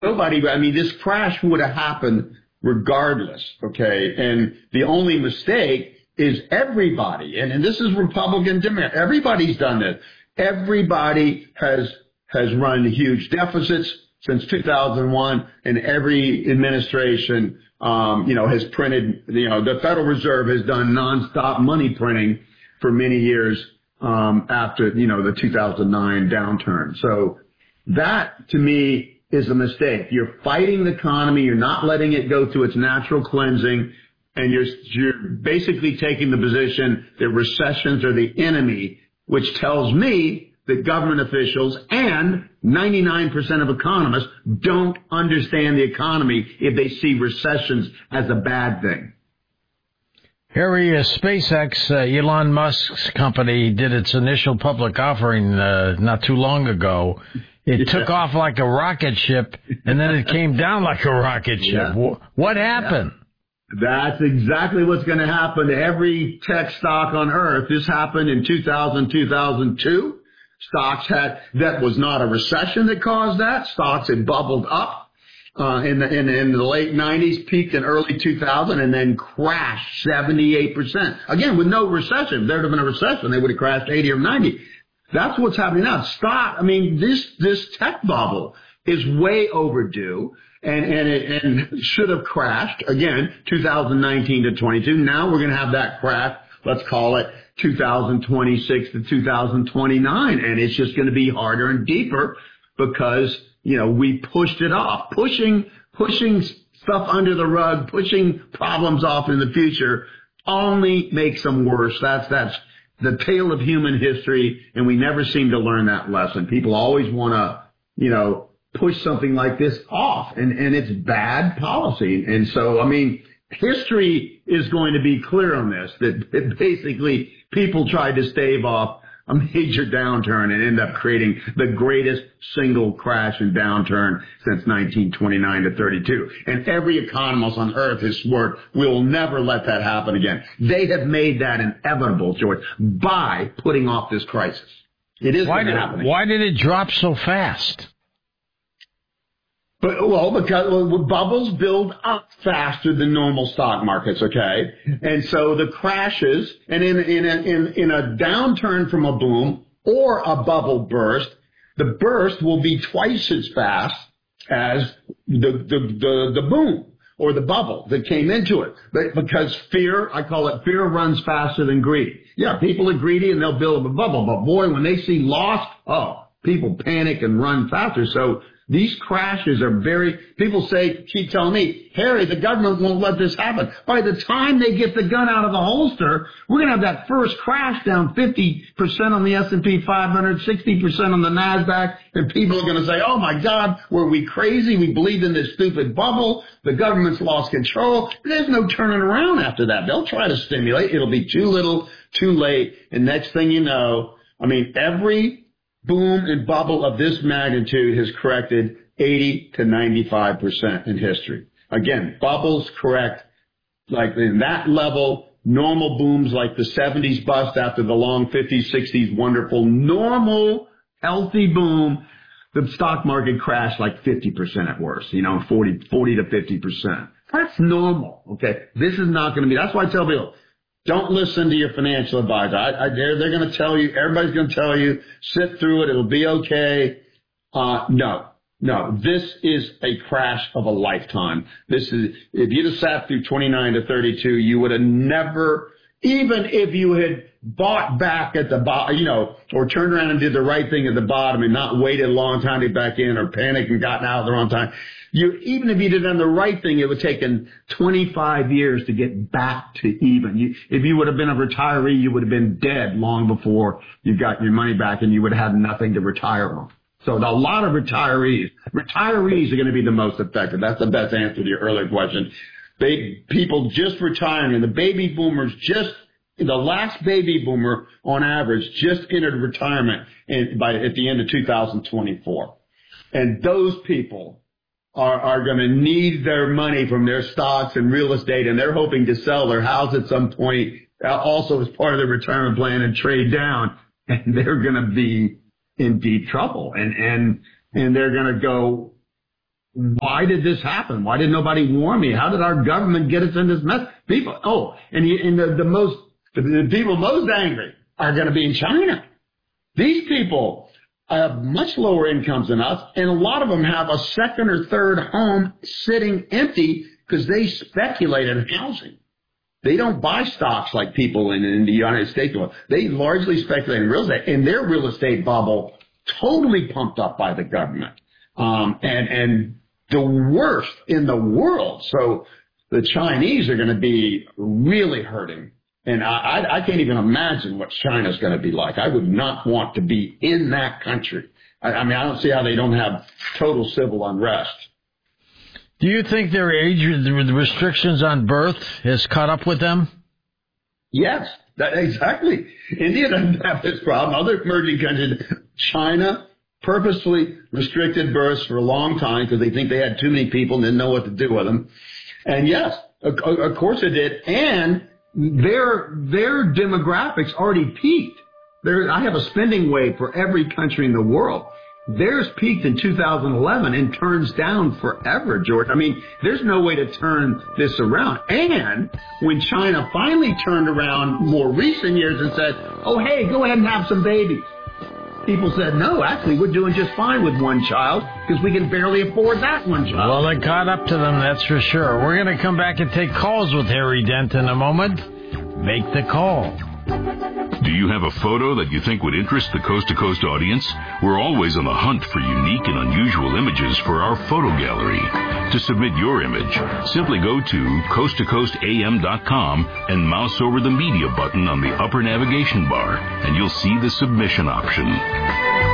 Nobody, I mean, this crash would have happened regardless, okay? And the only mistake is everybody, and this is Republican, Democrat, everybody's done this. Everybody has run huge deficits since 2001, and every administration, has printed, the Federal Reserve has done nonstop money printing for many years, after, the 2009 downturn. So that, to me, is a mistake. You're fighting the economy. You're not letting it go through its natural cleansing. And you're basically taking the position that recessions are the enemy, which tells me that government officials and 99% of economists don't understand the economy if they see recessions as a bad thing. Harry, SpaceX, Elon Musk's company, did its initial public offering not too long ago. It took off like a rocket ship, and then it came down like a rocket ship. Yeah. What happened? That's exactly what's going to happen to every tech stock on Earth. This happened in 2000, 2002. That was not a recession that caused that. Stocks had bubbled up in the late 90s, peaked in early 2000, and then crashed 78%. Again, with no recession. If there would have been a recession, they would have crashed 80 or 90. That's what's happening now. This tech bubble is way overdue, and it should have crashed again 2019 to 22. Now we're going to have that crash. Let's call it 2026 to 2029, and it's just going to be harder and deeper because we pushed it off, pushing stuff under the rug, pushing problems off in the future only makes them worse. That's the tale of human history, and we never seem to learn that lesson. People always want to, push something like this off, and it's bad policy. And so, history is going to be clear on this, that basically people tried to stave off a major downturn and end up creating the greatest single crash and downturn since 1929 to 32. And every economist on earth has sworn we'll never let that happen again. They have made that inevitable, George, by putting off this crisis. It is going to happen. Why did it drop so fast? Because bubbles build up faster than normal stock markets, okay? And so the crashes, and in a downturn from a boom or a bubble burst, the burst will be twice as fast as the boom or the bubble that came into it. But because fear, I call it fear runs faster than greed. Yeah, people are greedy and they'll build a bubble, but boy, when they see loss, people panic and run faster. So these crashes are people keep telling me, Harry, the government won't let this happen. By the time they get the gun out of the holster, we're going to have that first crash down 50% on the S&P 500, 60% on the NASDAQ, and people are going to say, oh my God, were we crazy? We believed in this stupid bubble. The government's lost control. There's no turning around after that. They'll try to stimulate. It'll be too little, too late. And next thing you know, every boom and bubble of this magnitude has corrected 80 to 95% in history. Again, bubbles correct like in that level. Normal booms like the 70s bust after the long 50s, 60s, wonderful, normal, healthy boom. The stock market crashed like 50% at worst, 40 to 50%. That's normal, okay? This is not going to be, that's why I tell people, don't listen to your financial advisor. They're going to tell you, everybody's going to tell you, sit through it, it'll be okay. No, this is a crash of a lifetime. If you'd have sat through 29 to 32, you would have never, even if you had bought back at the bottom, or turned around and did the right thing at the bottom and not waited a long time to get back in or panicked and gotten out at the wrong time. Even if you'd have done the right thing, it would have taken 25 years to get back to even. If you would have been a retiree, you would have been dead long before you got your money back, and you would have had nothing to retire on. So a lot of retirees are going to be the most affected. That's the best answer to your earlier question. People just retiring, and the baby boomers the last baby boomer on average just entered retirement at the end of 2024. And those people are going to need their money from their stocks and real estate, and they're hoping to sell their house at some point also as part of their retirement plan and trade down, and they're going to be in deep trouble, and they're going to go why did this happen? Why did nobody warn me? How did our government get us in this mess? People, the people most angry are going to be in China. These people have much lower incomes than us, and a lot of them have a second or third home sitting empty because they speculate in housing. They don't buy stocks like people in the United States do. They largely speculate in real estate, and their real estate bubble totally pumped up by the government. And the worst in the world. So the Chinese are going to be really hurting. And I can't even imagine what China's going to be like. I would not want to be in that country. I mean, I don't see how they don't have total civil unrest. Do you think their age restrictions on birth has caught up with them? Yes, exactly. India doesn't have this problem. Other emerging countries, China purposefully restricted births for a long time because they think they had too many people and didn't know what to do with them. And yes, of course it did. And their demographics already peaked. I have a spending wave for every country in the world. Theirs peaked in 2011 and turns down forever, George. I mean, there's no way to turn this around. And when China finally turned around more recent years and said, oh, hey, go ahead and have some babies, people said, no, actually, we're doing just fine with one child because we can barely afford that one child. Well, it caught up to them, that's for sure. We're going to come back and take calls with Harry Dent in a moment. Make the call. Do you have a photo that you think would interest the Coast to Coast audience? We're always on the hunt for unique and unusual images for our photo gallery. To submit your image, simply go to coasttocoastam.com and mouse over the media button on the upper navigation bar, and you'll see the submission option.